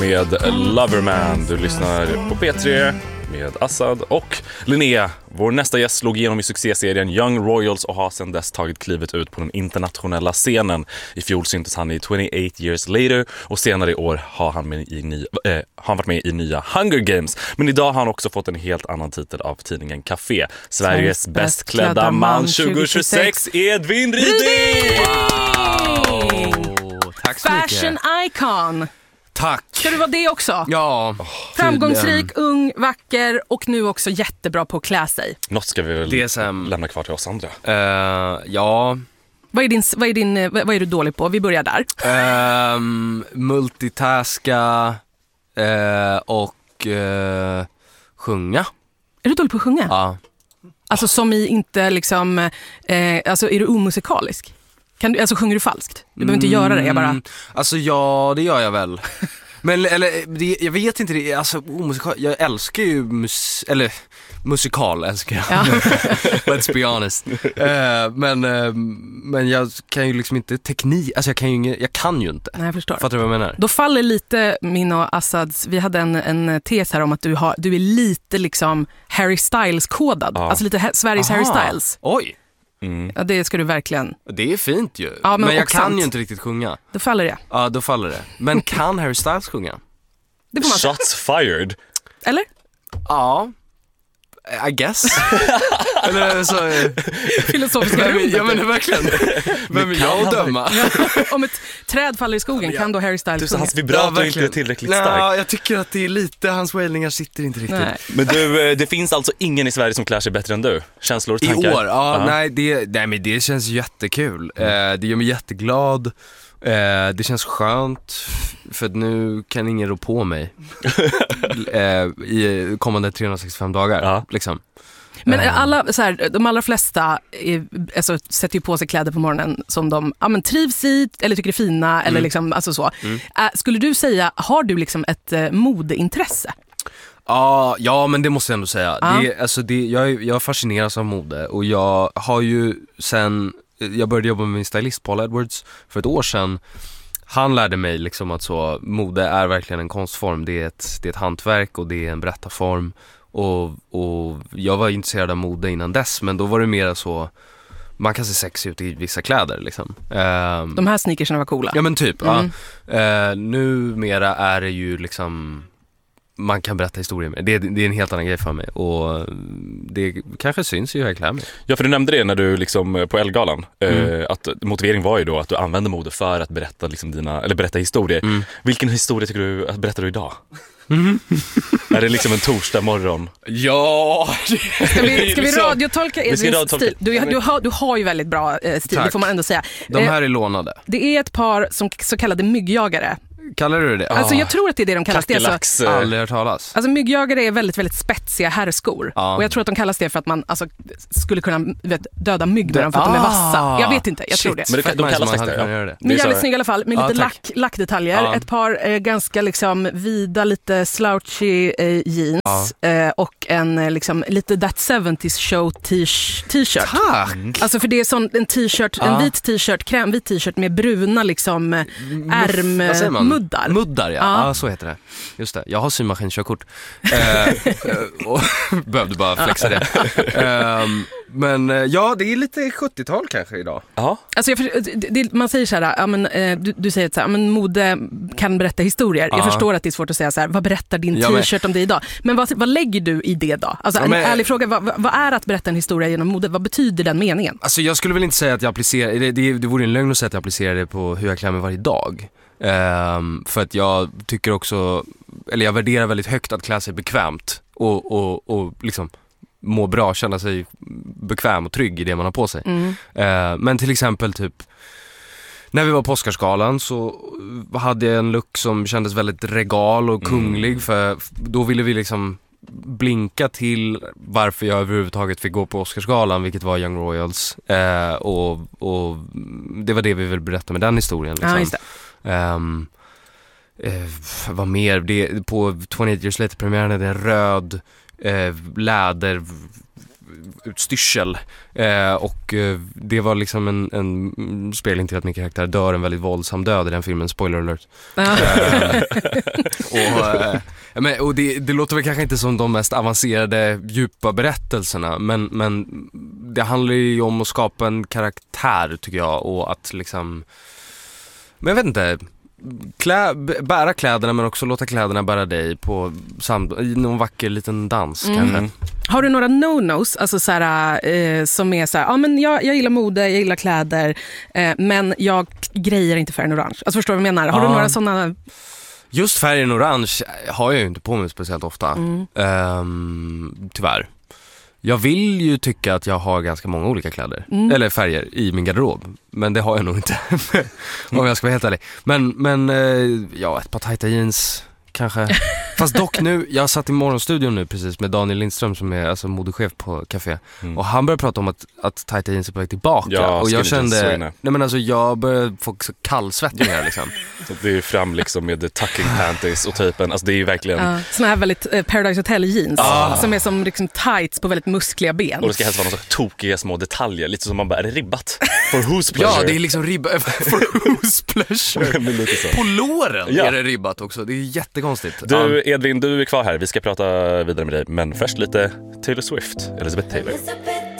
Med Loverman. Du lyssnar på P3 med Assad och Linnea. Vår nästa gäst slog igenom i succéserien Young Royals och har sedan dess tagit klivet ut på den internationella scenen. I fjol syntes han i 28 Years Later och senare i år har han varit med i nya Hunger Games. Men idag har han också fått en helt annan titel av tidningen Café. Sveriges bäst klädda man 2026, Edvin Ryding! Wow! Tack så mycket. Fashion icon. Tack. Ska du vara det också? Ja. Framgångsrik, ung, vacker och nu också jättebra på att klä sig. Något ska vi väl lämna kvar till oss andra. Ja. Vad är du dålig på? Vi börjar där. Multitaska och sjunga. Är du dålig på att sjunga? Ja. Alltså som i inte liksom... alltså är du omusikalisk? Sjunger du falskt? Du behöver inte göra det, jag bara... Alltså ja, det gör jag väl. Men jag vet inte det. Alltså jag älskar ju musikal älskar jag. Ja. Let's be honest. Men jag kan ju liksom inte teknik. Alltså jag kan ju inte. Nej, jag förstår. Fattar du vad jag menar? Då faller lite min och Assads. Vi hade en tes här om att du är lite liksom Harry Styles kodad. Ja. Alltså lite Sveriges Harry Styles. Oj. Ja, det ska du verkligen. Det är fint ju. Ja, men jag kan ju inte riktigt sjunga. Då faller det. Ja, då faller det. Men kan Harry Styles sjunga? Det får man säga. Shots fired. Eller? Ja. I guess. Eller så filosofiska grunder. Ja, men verkligen. Vem är jag att döma? Om ett träd faller i skogen kan då Harry Styles sjunga. Hans vibrato är inte tillräckligt stark. Ja, jag tycker att det är lite, hans wailningar sitter inte riktigt. Nej. Men du, det finns alltså ingen i Sverige som klär sig bättre än du? Känslor och tankar? I år? Ja, nej, men det känns jättekul. Det gör mig jätteglad. Det känns skönt för att nu kan ingen rå på mig i kommande 365 dagar liksom. Men de allra flesta sätter ju på sig kläder på morgonen som de trivs i eller tycker är fina eller liksom, alltså så. Skulle du säga, har du liksom ett modeintresse? Ja, men det måste jag ändå säga. Jag fascineras av mode och jag har ju jag började jobba med min stylist Paul Edwards för ett år sedan. Han lärde mig liksom att mode är verkligen en konstform. Det är ett hantverk och det är en berättarform. Och jag var intresserad av mode innan dess, men då var det mer så man kan se sexy ut i vissa kläder liksom. De här sneakersarna var coola. Ja, men typ. Numera är det ju liksom man kan berätta historier med. Det är en helt annan grej för mig. Och det kanske syns ju hur jag klär mig. Ja, för du nämnde det när du liksom på Ellegalan att motivering var ju då att du använde mode för att berätta liksom berätta historier. Vilken historia tycker du att berättar du idag? Är det liksom en torsdag morgon? Ja. Ska vi radiotolka Edvins stil? Du har ju väldigt bra stil. Tack. Det får man ändå säga. De här är lånade. Det är ett par som så kallade myggjagare. Kallar du det? Alltså jag tror att det är det de kallas. Kackelax. Det aldrig hört talas. Alltså myggjagare är väldigt, väldigt spetsiga herrskor. Och jag tror att de kallas det för att man skulle kunna döda mygg med dem för att de är vassa. Jag vet inte, jag tror det. Men de kallas det. Men jävligt snygga i alla fall, med lite lackdetaljer. Ett par ganska liksom vida, lite slouchy jeans och en liksom lite That 70s Show t-shirt. Tack! Alltså för det är en t-shirt, en vit t-shirt, krämvit t-shirt med bruna liksom Muddar, ja, så heter det. Just det, jag har symaskinkörkort. Och behövde bara flexa det. Men ja, det är lite 70-tal kanske idag. Ja. Alltså man säger så här, du säger att mode kan berätta historier. Jag förstår att det är svårt att säga så här, vad berättar din t-shirt om det idag? Men vad lägger du i det då? Alltså en ärlig fråga, vad är att berätta en historia genom mode? Vad betyder den meningen? Alltså jag skulle väl inte säga att jag applicerar det vore en lögn att säga att jag applicerar det på hur jag klär mig varje dag. För att jag tycker också, eller jag värderar väldigt högt att klä sig bekvämt och liksom må bra, känna sig bekväm och trygg i det man har på sig. Men till exempel typ när vi var på Oscarsgalan så hade jag en look som kändes väldigt regal och kunglig, för då ville vi liksom blinka till varför jag överhuvudtaget fick gå på Oscarsgalan, vilket var Young Royals, och det var det vi ville berätta med den historien liksom. Just det. Vad mer? På 28 Years Later-premiären är det en röd läder utstyrsel. Och det var liksom en spegling till att min karaktär dör en väldigt våldsam död i den filmen, spoiler alert. Och det låter väl kanske inte som de mest avancerade, djupa berättelserna, men det handlar ju om att skapa en karaktär, tycker jag, och att liksom, men jag vet inte, bära kläderna men också låta kläderna bära dig i någon vacker liten dans kanske. Har du några no-nos, alltså såhär, som är såhär, ja men jag gillar mode, jag gillar kläder, men jag grejer inte färgen orange. Alltså förstår du vad jag menar? Har du några sådana? Just färgen orange har jag ju inte på mig speciellt ofta. Tyvärr. Jag vill ju tycka att jag har ganska många olika kläder eller färger i min garderob, men det har jag nog inte om jag ska vara helt ärlig. Men ett par tajta jeans kanske. Fast dock nu, jag satt i morgonstudion nu precis med Daniel Lindström som är alltså modechef på café. Och han började prata om att tajta jeans är på väg tillbaka. Och jag kände, jag började få kallsvettningar liksom. Så det är fram liksom med the tucking panties och typen, alltså det är ju verkligen såna här väldigt Paradise Hotel jeans som är som liksom tights på väldigt muskliga ben. Och det ska helst vara några tokiga små detaljer, lite som man bara, är det ribbat? For whose pleasure? Ja, det är liksom ribbat for whose pleasure. På låren är det ribbat också, det är jättekonstigt. Du Edvin, du är kvar här, vi ska prata vidare med dig, men först lite Taylor Swift, Elizabeth Taylor.